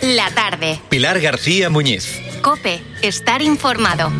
La tarde. Pilar García Muñiz. COPE. Estar informado.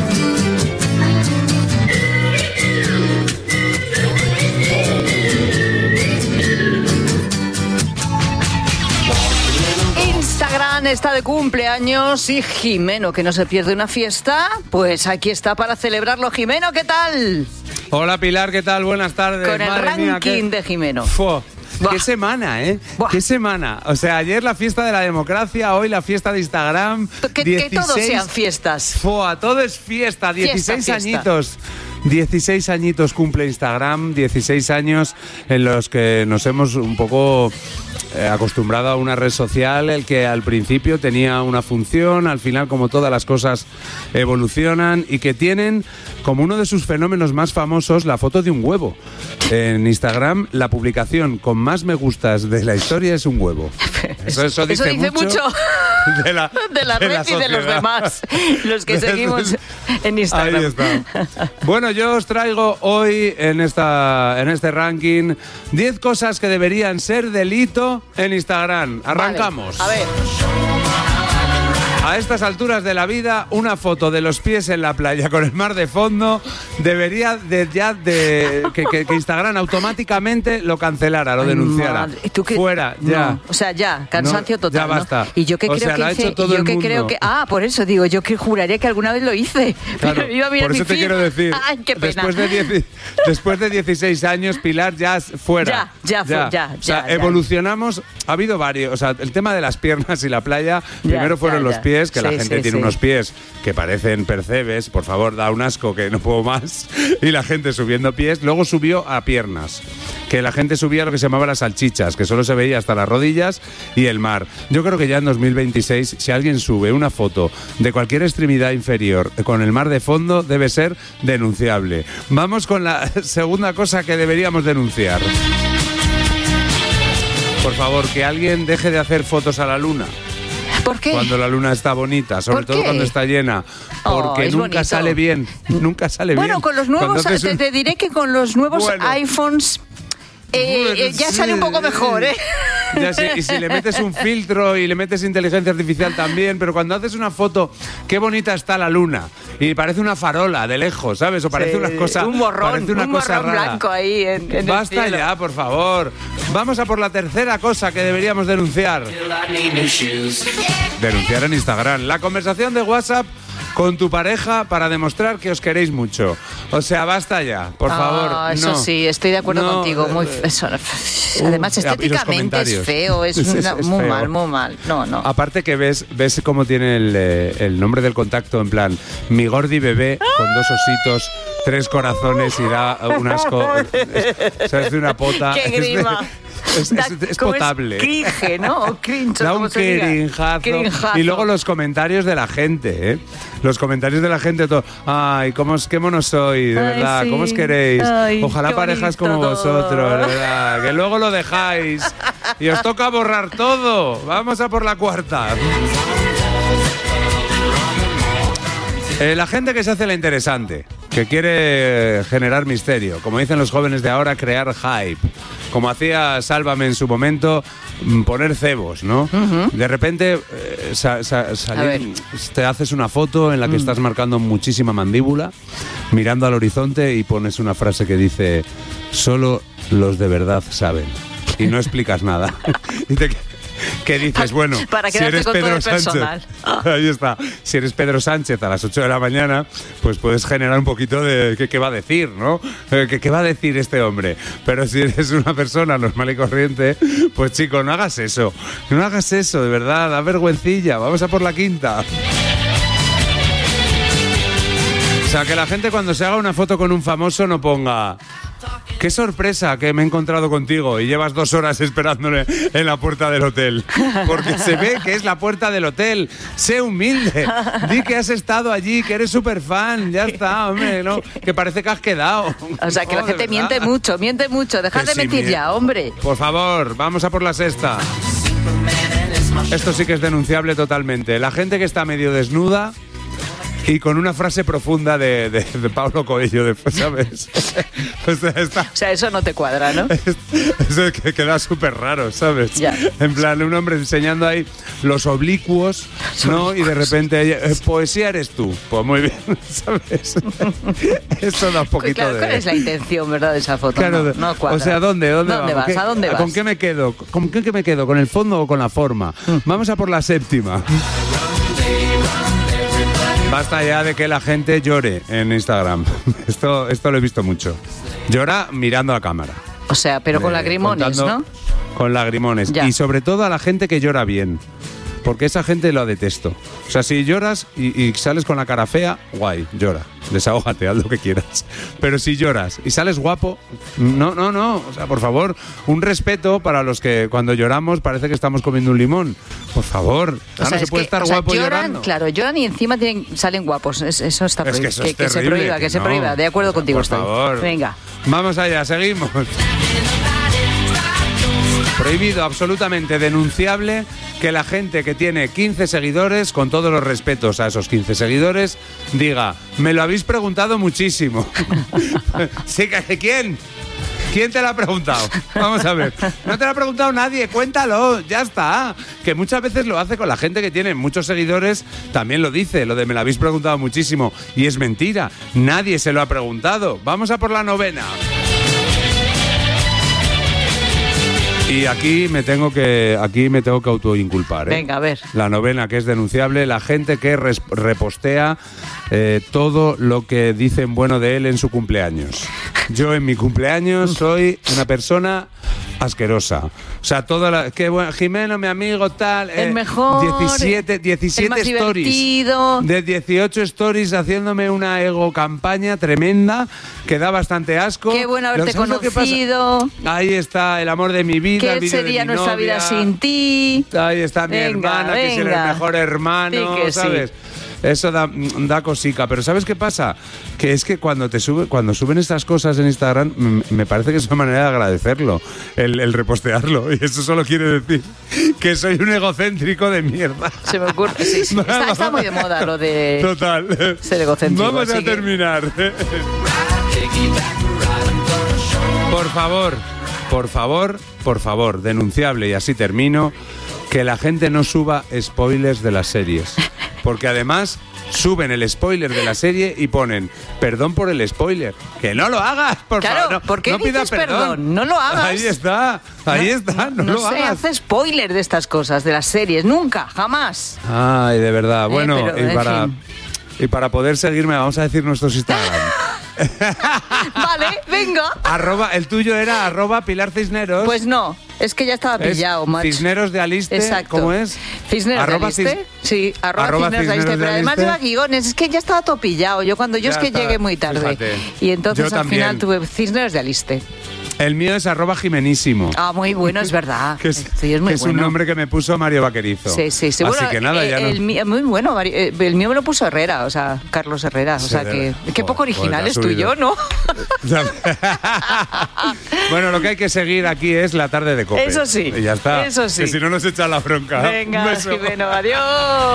Instagram está de cumpleaños y Jimeno, que no se pierde una fiesta, pues aquí está para celebrarlo. Jimeno, ¿qué tal? Hola Pilar, ¿qué tal? Buenas tardes. Con el ranking de Jimeno. ¡Qué semana, eh! Buah. ¡Qué semana! O sea, ayer la fiesta de la democracia, hoy la fiesta de Instagram. Que todos sean fiestas. Todo es fiesta, 16 fiesta. Añitos. 16 añitos cumple Instagram, 16 años en los que nos hemos un poco acostumbrado a una red social, el que al principio tenía una función, al final, como todas las cosas, evolucionan y que tienen como uno de sus fenómenos más famosos la foto de un huevo. En Instagram, la publicación con más me gustas de la historia es un huevo. Eso dice mucho de la red y de los demás, los que seguimos en Instagram. Ahí está. Bueno, yo os traigo hoy en este ranking 10 cosas que deberían ser delito en Instagram. Arrancamos. Vale, a ver. A estas alturas de la vida, una foto de los pies en la playa con el mar de fondo debería que Instagram automáticamente lo cancelara, lo denunciara. Fuera, ya. No, o sea, ya, cansancio total. Ya basta. ¿No? Y yo que creo que por eso digo, yo que juraría que alguna vez lo hice. Claro, pero iba a mirar por eso te quiero decir. Ay, qué pena. Después de 16 años, Pilar, ya fuera. Ya. Evolucionamos. Ha habido varios. O sea, el tema de las piernas y la playa, primero fueron los pies, que la gente tiene unos pies que parecen percebes, por favor, da un asco que no puedo más, y la gente subiendo pies. Luego subió a piernas, que la gente subía lo que se llamaba las salchichas, que solo se veía hasta las rodillas y el mar. Yo creo que ya en 2026, si alguien sube una foto de cualquier extremidad inferior con el mar de fondo, debe ser denunciable. Vamos con la segunda cosa que deberíamos denunciar. Por favor, que alguien deje de hacer fotos a la luna. ¿Por qué? Cuando la luna está bonita, sobre todo cuando está llena, porque nunca sale bien, nunca sale bien. Bueno, con los nuevos, te diré que con los nuevos iPhones ya sale un poco mejor, ¿eh? Ya sí, y si le metes un filtro y le metes inteligencia artificial también, pero cuando haces una foto, qué bonita está la luna, y parece una farola de lejos, ¿sabes? O parece una cosa, un borrón, parece una cosa rara. Blanco ahí en Basta el cielo. ya, por favor. Vamos a por la tercera cosa que deberíamos denunciar. Denunciar en Instagram. La conversación de WhatsApp con tu pareja para demostrar que os queréis mucho. O sea, basta ya, por favor. Eso sí, estoy de acuerdo contigo. Además, estéticamente es feo, muy feo. mal. No. Aparte que ves cómo tiene el nombre del contacto, en plan, mi gordi bebé con 2 ositos, 3 corazones y da un asco. Es de una pota. ¡Qué grima! Es potable. Es cringe, ¿no? O cringe, da un crinjazo. Y luego los comentarios de la gente, ¿eh? Los comentarios de la gente, todo. Ay, qué monos soy, de verdad. Sí. ¿Cómo os queréis? Ay, ojalá parejas como vosotros, de verdad. Que luego lo dejáis y os toca borrar todo. Vamos a por la cuarta. La gente que se hace la interesante, que quiere generar misterio, como dicen los jóvenes de ahora, crear hype, como hacía Sálvame en su momento, poner cebos, ¿no? Uh-huh. De repente te haces una foto en la que estás marcando muchísima mandíbula, mirando al horizonte y pones una frase que dice: solo los de verdad saben. Y no explicas nada. ¿Qué dices? Bueno, si eres Pedro Sánchez, ahí está. Si eres Pedro Sánchez a las 8 de la mañana, pues puedes generar un poquito de qué va a decir, ¿no? ¿Qué va a decir este hombre? Pero si eres una persona normal y corriente, pues chico, no hagas eso. No hagas eso, de verdad, da vergüencilla. Vamos a por la quinta. O sea, que la gente cuando se haga una foto con un famoso no ponga: qué sorpresa que me he encontrado contigo, y llevas 2 horas esperándole en la puerta del hotel. Porque se ve que es la puerta del hotel. Sé humilde. Di que has estado allí, que eres súper fan. Ya está, hombre, ¿no? Que parece que has quedado. O sea, que la gente miente mucho. Dejad de mentir ya, hombre. Por favor, vamos a por la sexta. Esto sí que es denunciable totalmente. La gente que está medio desnuda y con una frase profunda de Paulo Coelho después, ¿sabes? O sea, eso no te cuadra, ¿no? Eso es que queda súper raro, ¿sabes? Ya. En plan, un hombre enseñando ahí los oblicuos, ¿no? Y de repente, poesía eres tú. Pues muy bien, ¿sabes? Eso da un poquito claro, de... ¿cuál es la intención, verdad, de esa foto? Claro, no cuadra. O sea, ¿dónde vas? ¿A dónde vas? ¿Con qué me quedo? ¿Con qué me quedo? ¿Con el fondo o con la forma? Vamos a por la séptima. Basta ya de que la gente llore en Instagram. Esto lo he visto mucho. Llora mirando a cámara. O sea, pero con lagrimones, ¿no? Con lagrimones. Ya. Y sobre todo a la gente que llora bien. Porque esa gente lo detesto. O sea, si lloras y sales con la cara fea, guay, llora. Desahógate, haz lo que quieras. Pero si lloras y sales guapo, no. O sea, por favor, un respeto para los que cuando lloramos parece que estamos comiendo un limón. Por favor, O sea, no se puede estar guapo llorando. Claro, lloran y encima salen guapos. Eso está prohibido. Que eso es que se terrible, prohíba, que se no. prohíba. De acuerdo contigo por estoy. favor. Venga. Vamos allá, seguimos. Prohibido, absolutamente denunciable, que la gente que tiene 15 seguidores, con todos los respetos a esos 15 seguidores, diga, me lo habéis preguntado muchísimo. Sí, ¿quién? ¿Quién te lo ha preguntado? Vamos a ver. No te lo ha preguntado nadie, cuéntalo, ya está. Que muchas veces lo hace con la gente que tiene muchos seguidores, también lo dice, lo de me lo habéis preguntado muchísimo. Y es mentira, nadie se lo ha preguntado. Vamos a por la novena. Y aquí me tengo que autoinculpar. Venga, a ver. La novena, que es denunciable, la gente que repostea todo lo que dicen bueno de él en su cumpleaños. Yo en mi cumpleaños soy una persona asquerosa. O sea, qué bueno, Jimeno, mi amigo, tal. El mejor. 17 el más stories. divertido. De 18 stories haciéndome una ego campaña tremenda que da bastante asco. Qué bueno haberte ¿Sabes lo que pasa? conocido. Ahí está el amor de mi vida. ¿Qué el vídeo sería de mi nuestra novia. vida sin ti? Ahí está mi hermana, que es el mejor hermano, Sí que ¿sabes? sí. Eso da cosica. Pero ¿sabes qué pasa? Que es que cuando suben estas cosas en Instagram, me parece que es una manera de agradecerlo, el repostearlo. Y eso solo quiere decir que soy un egocéntrico de mierda. Se me ocurre. Sí. Está muy de moda lo de Total. ser egocéntrico. Vamos a terminar. Por favor, denunciable, y así termino, que la gente no suba spoilers de las series. Porque además suben el spoiler de la serie y ponen perdón por el spoiler. ¡Que no lo hagas, por claro, favor! ¿por qué no dices pidas perdón? No lo hagas. Ahí está, no lo se hagas. hace spoiler de estas cosas, de las series, nunca, jamás. Ay, de verdad. Bueno, pero, y para poder seguirme, vamos a decir nuestros Instagram. Vale, venga. El tuyo era @Pilar Cisneros. Pues no, es que ya estaba pillado, macho. Cisneros de Aliste. Exacto. ¿Cómo es? Cisneros de Aliste. Sí, @Cisneros de Aliste. Pero además lleva guiones, es que ya estaba todo pillado. Yo llegué muy tarde. Fíjate. Y entonces Yo al final también. tuve Cisneros de Aliste. El mío es @Jimenísimo. Ah, muy bueno, es verdad. Que es, sí, es muy que es bueno. un nombre que me puso Mario Vaquerizo. Sí. Así Bueno, que nada, ya el mío, muy bueno. El mío me lo puso Herrera, o sea, Carlos Herrera. O sea, que qué poco original es tuyo, ¿no? Bueno, lo que hay que seguir aquí es la tarde de COPE. Eso sí. Y ya está. Eso sí. Que si no nos echan la bronca. Venga, Jimeno, adiós.